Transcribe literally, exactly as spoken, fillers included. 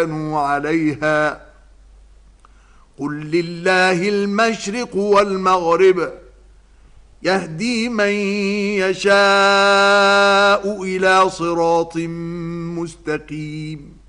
كانوا عليها قل لله المشرق والمغرب يهدي من يشاء إلى صراط مستقيم